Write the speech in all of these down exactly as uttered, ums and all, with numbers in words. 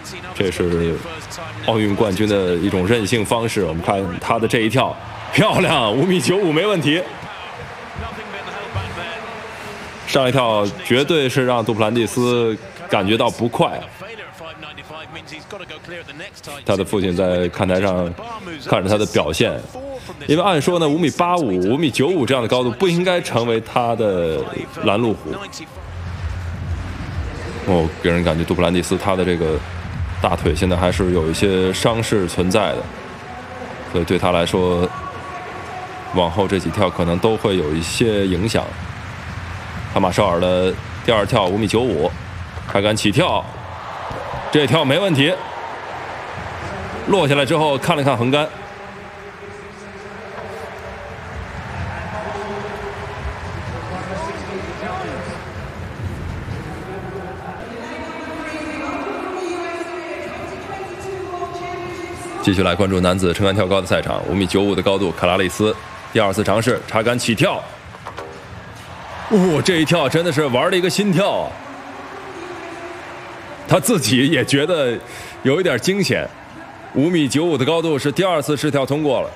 这是奥运冠军的一种任性方式。我们看他的这一跳，漂亮，五米九五没问题。上一跳绝对是让杜普兰蒂斯感觉到不快。他的父亲在看台上看着他的表现，因为按说呢，五米八五、五米九五这样的高度不应该成为他的拦路虎。哦，给人感觉杜普兰蒂斯他的这个大腿现在还是有一些伤势存在的，所以对他来说，往后这几跳可能都会有一些影响。哈马绍尔的第二跳五米九五，他敢起跳，这跳没问题。落下来之后看了看横杆，继续来关注男子撑杆跳高的赛场，五米九五的高度，卡拉利斯第二次尝试插杆起跳。哦，这一跳真的是玩了一个心跳啊！他自己也觉得有一点惊险。五米九五的高度是第二次试跳通过了。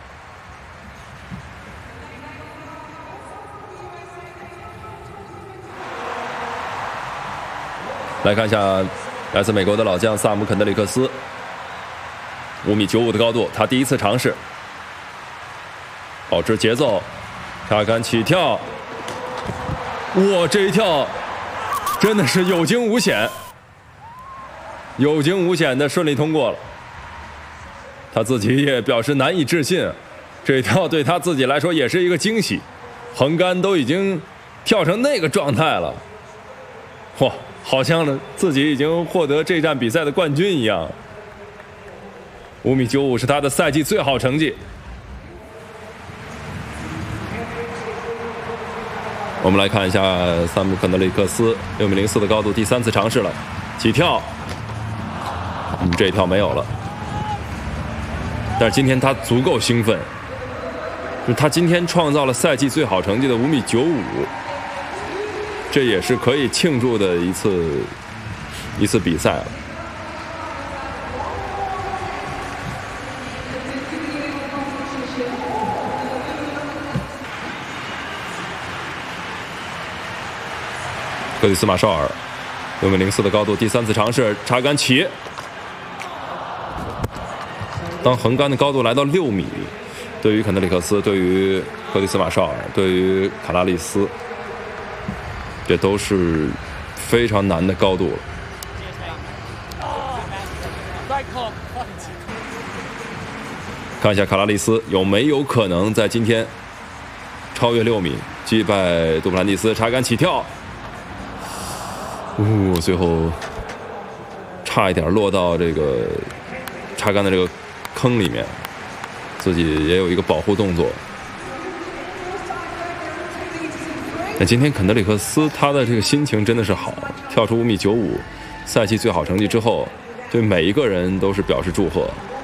来看一下来自美国的老将萨姆肯德里克斯，五米九五的高度，他第一次尝试，保持节奏，插杆起跳。哇，这一跳真的是有惊无险，有惊无险的顺利通过了。他自己也表示难以置信，这一跳对他自己来说也是一个惊喜，横杆都已经跳成那个状态了，哇，好像呢自己已经获得这站比赛的冠军一样。五米九五是他的赛季最好成绩。我们来看一下萨姆肯德里克斯六米零四的高度，第三次尝试了，起跳，嗯，这一跳没有了。但是今天他足够兴奋，就是他今天创造了赛季最好成绩的五米九五，这也是可以庆祝的一次一次比赛了。克里斯马绍尔六米零四的高度，第三次尝试插杆起。当横杆的高度来到六米，对于肯德里克斯，对于克里斯马绍尔，对于卡拉利斯，这都是非常难的高度了。看一下卡拉利斯有没有可能在今天超越六米，击败杜普兰蒂斯，插杆起跳。呜、哦，最后差一点落到这个插杆的这个坑里面，自己也有一个保护动作。那今天肯德里克斯他的这个心情真的是好，跳出五米九五，赛季最好成绩之后，对每一个人都是表示祝贺。